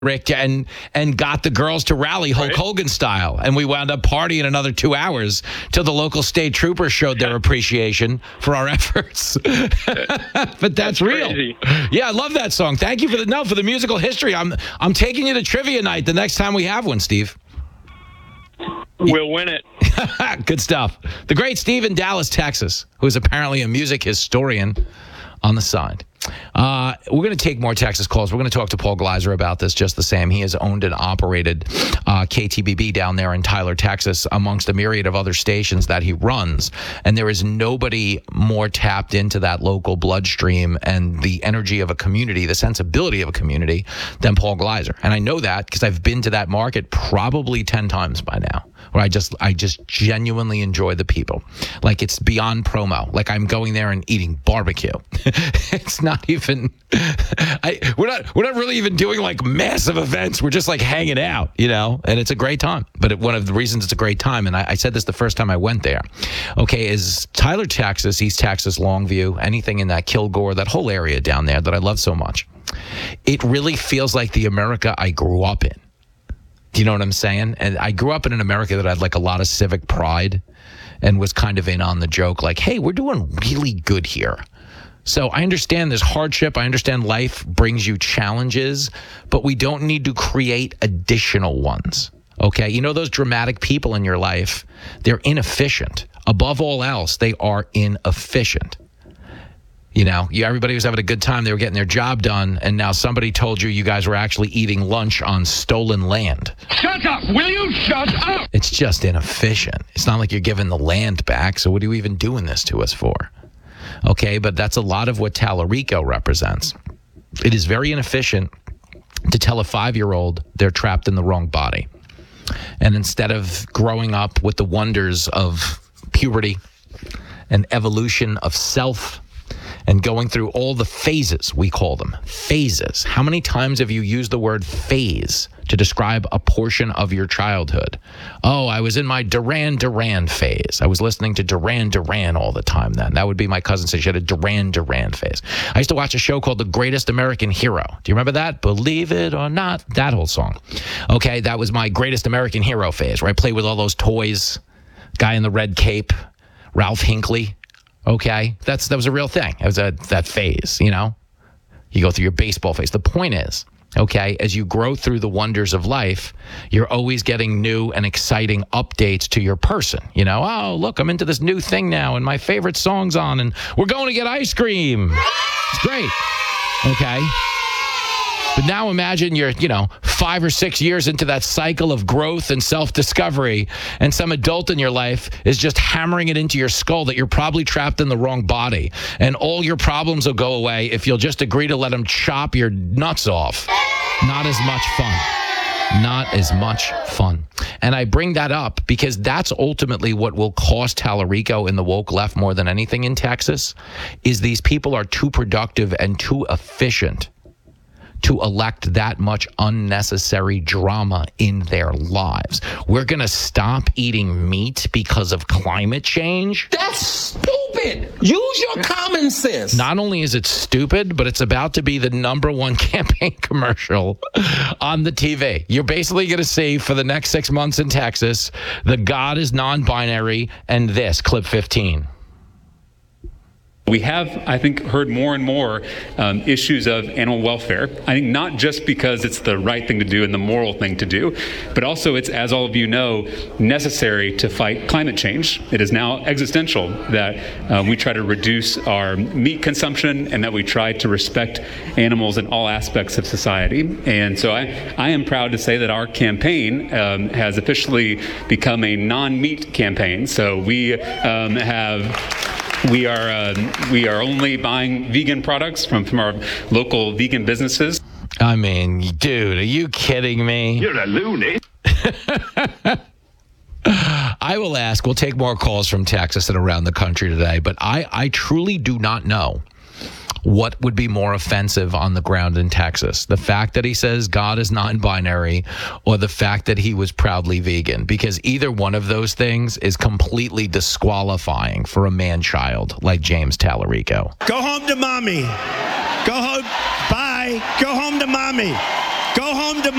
Rick, and got the girls to rally Hulk Hogan style. And we wound up partying another 2 hours till the local state troopers showed their appreciation for our efforts. But that's real. Crazy. Yeah, I love that song. Thank you for the musical history. I'm taking you to trivia night the next time we have one, Steve. We'll win it. Good stuff. The great Steve in Dallas, Texas, who is apparently a music historian on the side. We're going to take more Texas calls. We're going to talk to Paul Gleiser about this just the same. He has owned and operated KTBB down there in Tyler, Texas, amongst a myriad of other stations that he runs. And there is nobody more tapped into that local bloodstream and the energy of a community, the sensibility of a community, than Paul Gleiser. And I know that because I've been to that market probably 10 times by now, where I just genuinely enjoy the people. Like, it's beyond promo. Like, I'm going there and eating barbecue. It's not even we're not really even doing like massive events. We're just like hanging out, and it's a great time. But one of the reasons it's a great time, and I said this the first time I went there, is Tyler, Texas, East Texas, Longview, anything in that Kilgore, that whole area down there that I love so much. It really feels like the America I grew up in. Do you know what I'm saying? And I grew up in an America that had like a lot of civic pride and was kind of in on the joke, like, hey, we're doing really good here. So I understand there's hardship. I understand life brings you challenges, but we don't need to create additional ones. Okay? You know those dramatic people in your life, they're inefficient. Above all else, they are inefficient. Everybody was having a good time. They were getting their job done, and now somebody told you guys were actually eating lunch on stolen land. Shut up! Will you shut up? It's just inefficient. It's not like you're giving the land back, so what are you even doing this to us for? Okay, but that's a lot of what Tallarico represents. It is very inefficient to tell a 5-year-old they're trapped in the wrong body. And instead of growing up with the wonders of puberty and evolution of self and going through all the phases, we call them phases. How many times have you used the word phase to describe a portion of your childhood? Oh, I was in my Duran Duran phase. I was listening to Duran Duran all the time then. That would be my cousin said she had a Duran Duran phase. I used to watch a show called The Greatest American Hero. Do you remember that? Believe it or not, that whole song. Okay, that was my Greatest American Hero phase, where I played with all those toys, guy in the red cape, Ralph Hinckley. Okay, that was a real thing. It was that phase, You go through your baseball phase. The point is, okay, as you grow through the wonders of life, you're always getting new and exciting updates to your person. Oh, look, I'm into this new thing now, and my favorite song's on, and we're going to get ice cream. It's great. Okay. But now imagine you're, 5 or 6 years into that cycle of growth and self-discovery, and some adult in your life is just hammering it into your skull that you're probably trapped in the wrong body. And all your problems will go away if you'll just agree to let them chop your nuts off. Not as much fun. Not as much fun. And I bring that up because that's ultimately what will cost Tallarico and the woke left more than anything in Texas, is these people are too productive and too efficient to elect that much unnecessary drama in their lives. We're going to stop eating meat because of climate change. That's stupid. Use your common sense. Not only is it stupid, but it's about to be the #1 campaign commercial on the TV. You're basically going to see for the next 6 months in Texas, the God is non-binary and this, clip 15. We have, I think, heard more and more issues of animal welfare. I think not just because it's the right thing to do and the moral thing to do, but also it's, as all of you know, necessary to fight climate change. It is now existential that we try to reduce our meat consumption and that we try to respect animals in all aspects of society. And so I am proud to say that our campaign has officially become a non-meat campaign. So we We are only buying vegan products from our local vegan businesses. I mean, dude, are you kidding me? You're a loony. I will ask. We'll take more calls from Texas and around the country today, but I truly do not know what would be more offensive on the ground in Texas. The fact that he says God is non-binary or the fact that he was proudly vegan, because either one of those things is completely disqualifying for a man-child like James Tallarico. Go home to mommy. Go home. Bye. Go home to mommy. Go home to